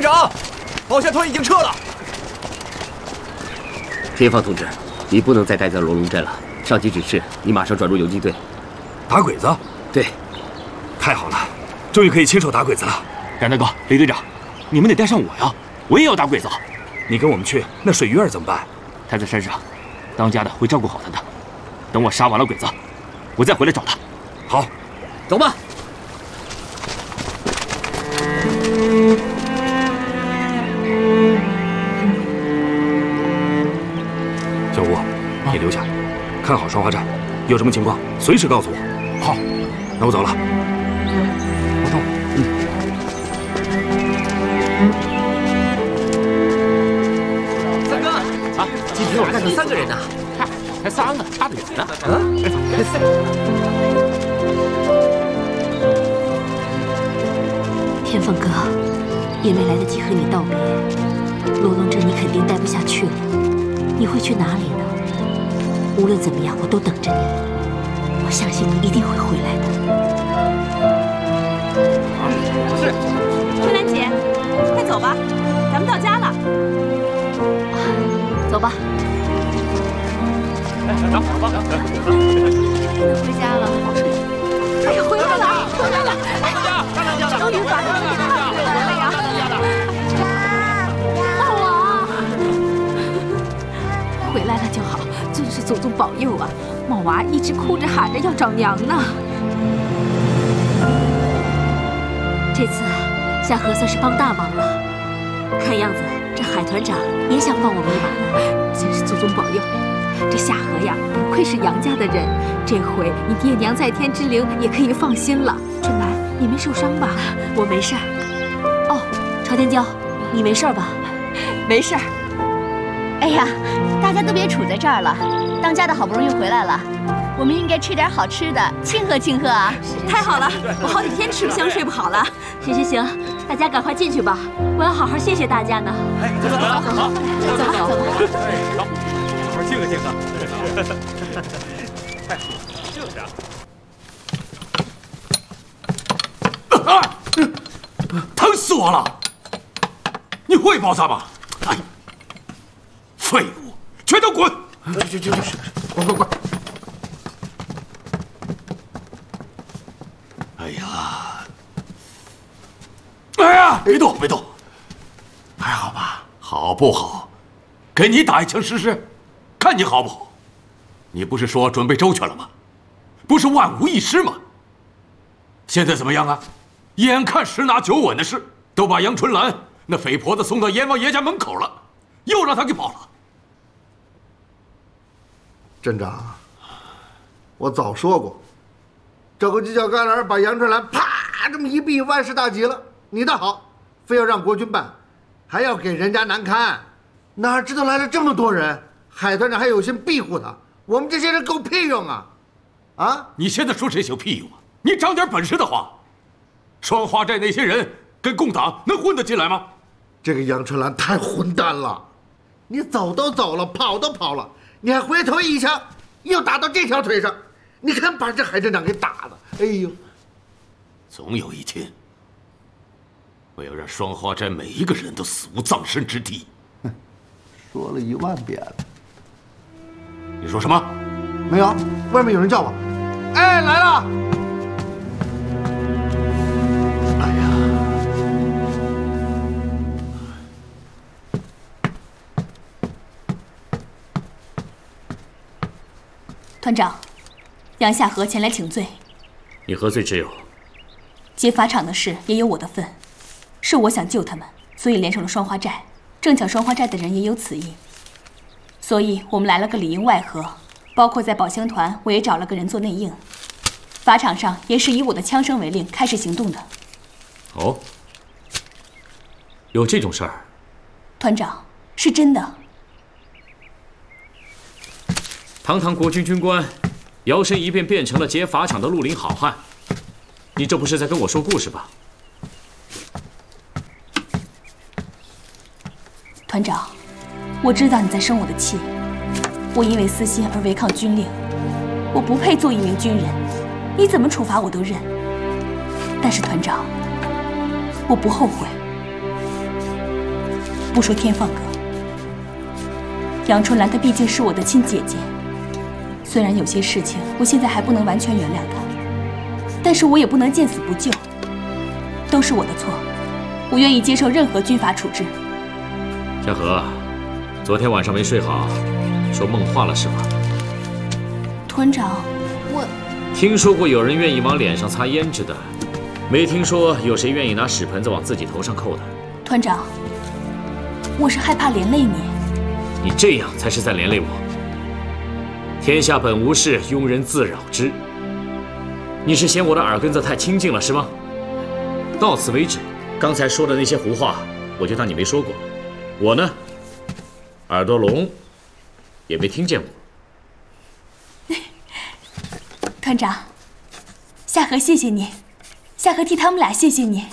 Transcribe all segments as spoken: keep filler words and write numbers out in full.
长，保线团已经撤了。 田方同志，你不能再待在罗龙镇了。上级指示你马上转入游击队。 打鬼子？ 对。 太好了，终于可以亲手打鬼子了。 冉大哥，雷队长，你们得带上我呀，我也要打鬼子。 你跟我们去，那水鱼儿怎么办？ 他在山上，当家的会照顾好他的。等我杀完了鬼子，我再回来找他。 好， 走吧。 小吴，你留下，看好双花寨，有什么情况随时告诉我。 好， 那我走了。 我走。 嗯。三哥啊，今天我看到三个人呢。 嗨，才三个，差得远呢。 嗯。 天凤哥，也没来得及和你道别。罗龙镇你肯定待不下去了，你会去哪里呢？无论怎么样，我都等着你。我相信你一定会回来的。 是。春兰姐，快走吧，咱们到家了。 啊、走吧。 哎，走吧。 回家了。哎呀，回来了，回来了！哎呀，终于把他们给看回来了呀！大王，回来了就好，真是祖宗保佑啊！茂娃一直哭着喊着要找娘呢。 这次夏荷算是帮大忙了，看样子这海团长也想帮我们一把呢。 真是祖宗保佑！这夏荷呀，不愧是杨家的人，这回你爹娘在天之灵也可以放心了。春兰，你没受伤吧？ 我没事儿。哦，朝天椒，你没事吧？ 没事儿。 哎呀，大家都别杵在这儿了，当家的好不容易回来了，我们应该吃点好吃的，庆贺庆贺啊！ 太好了，我好几天吃不香睡不好了。 行行行，大家赶快进去吧，我要好好谢谢大家呢。 哎，走走走，好， 走吧走吧。 哎，走，好好庆贺庆贺。太好了，就是啊。 啊！疼死我了！你会包扎吗？哎，废物，全都滚！ 去去去，滚滚滚！ 哎呀，哎呀，别动别动，还好吧？好不好？给你打一枪试试，看你好不好？你不是说准备周全了吗？不是万无一失吗？现在怎么样啊？眼看十拿九稳的事，都把杨春兰那匪婆子送到阎王爷家门口了，又让他给跑了。 镇长，我早说过，这个犄角旮旯把杨春兰啪这么一毙，万事大吉了。你倒好，非要让国军办，还要给人家难堪，哪知道来了这么多人，海团长还有心庇护他，我们这些人够屁用啊！啊！ 你现在说谁有屁用啊？你长点本事的话，双花寨那些人跟共党能混得进来吗？ 这个杨春兰太混蛋了，你走都走了，跑都跑了，你还回头一枪，又打到这条腿上，你看把这海镇长给打的，哎呦！ 总有一天，我要让双花寨每一个人都死无葬身之地。 哼，说了一万遍了。 你说什么？ 没有，外面有人叫我。哎，来了！ 哎呀， 团长，杨夏荷前来请罪。 你何罪之有？ 劫法场的事也有我的份，是我想救他们，所以连上了双花寨。正巧双花寨的人也有此意，所以我们来了个里应外合，包括在宝香团，我也找了个人做内应。法场上也是以我的枪声为令开始行动的。 哦，有这种事儿？ 团长，是真的。 堂堂国军军官，摇身一变变成了劫法场的绿林好汉，你这不是在跟我说故事吧？ 团长，我知道你在生我的气，我因为私心而违抗军令，我不配做一名军人，你怎么处罚我都认。但是团长，我不后悔， 不说天放阁，杨春兰她毕竟是我的亲姐姐。虽然有些事情我现在还不能完全原谅她，但是我也不能见死不救。都是我的错，我愿意接受任何军法处置。 夏荷，昨天晚上没睡好，说梦话了是吧？ 团长，我听说过有人愿意往脸上擦胭脂的，没听说有谁愿意拿屎盆子往自己头上扣的。 团长，我是害怕连累你。 你这样才是在连累我。天下本无事，庸人自扰之。你是嫌我的耳根子太清净了是吗？到此为止，刚才说的那些胡话，我就当你没说过。我呢，耳朵聋，也没听见过。 团长，夏荷谢谢你，夏荷替他们俩谢谢你。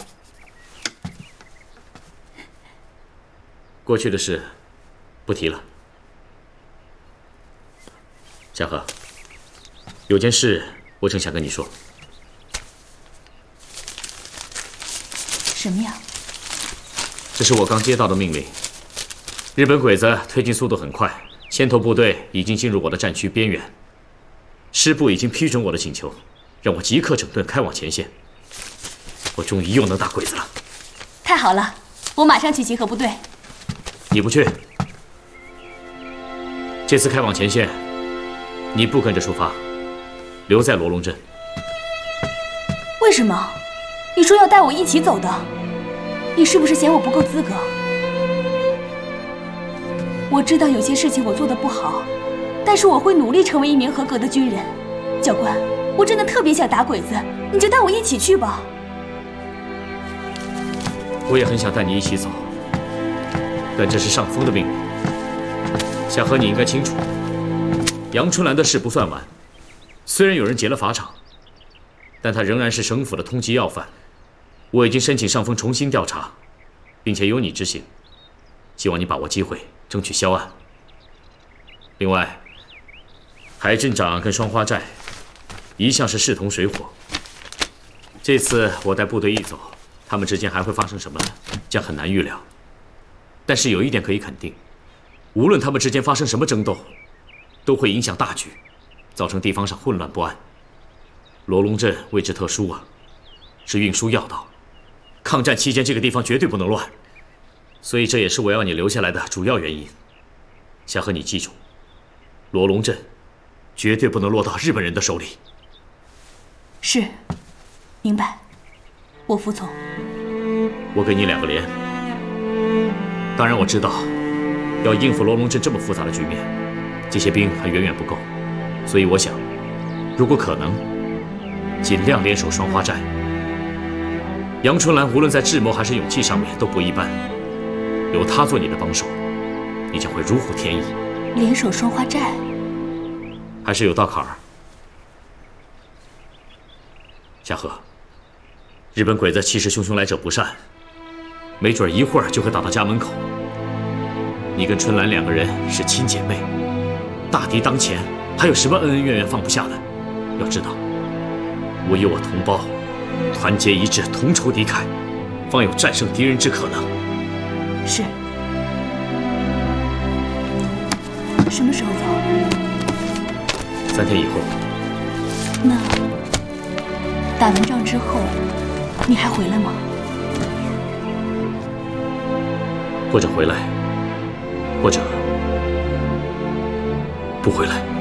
过去的事，不提了。夏荷，有件事我正想跟你说。 什么呀？ 这是我刚接到的命令。日本鬼子推进速度很快，先头部队已经进入我的战区边缘。师部已经批准我的请求，让我即刻整顿开往前线。我终于又能打鬼子了。 太好了，我马上去集合部队。 你不去？这次开往前线，你不跟着出发，留在罗龙镇。 为什么？你说要带我一起走的，你是不是嫌我不够资格？我知道有些事情我做的不好，但是我会努力成为一名合格的军人。教官，我真的特别想打鬼子，你就带我一起去吧。 我也很想带你一起走，但这是上峰的命令。夏荷，你应该清楚，杨春兰的事不算完。虽然有人劫了法场，但他仍然是省府的通缉要犯。我已经申请上峰重新调查，并且由你执行。希望你把握机会，争取销案。另外，海镇长跟双花寨一向是势同水火。这次我带部队一走，他们之间还会发生什么，将很难预料。但是有一点可以肯定，无论他们之间发生什么争斗，都会影响大局，造成地方上混乱不安。罗龙镇位置特殊啊，是运输要道，抗战期间这个地方绝对不能乱，所以这也是我要你留下来的主要原因。想和你记住，罗龙镇绝对不能落到日本人的手里。 是，明白，我服从。 我给你两个连。当然我知道，要应付罗龙镇这么复杂的局面，这些兵还远远不够，所以我想，如果可能，尽量联手双花寨。杨春兰无论在智谋还是勇气上面都不一般，有她做你的帮手，你将会如虎添翼。 联手双花寨， 还是有道坎儿。夏荷，日本鬼子气势汹汹来者不善，没准一会儿就会打到家门口。你跟春兰两个人是亲姐妹，大敌当前，还有什么恩恩怨怨放不下的？要知道，我有我同胞，团结一致，同仇敌忾，方有战胜敌人之可能。 是。什么时候走？ 三天以后。 那打完仗之后，你还回来吗？ 或者回来，或者不回来。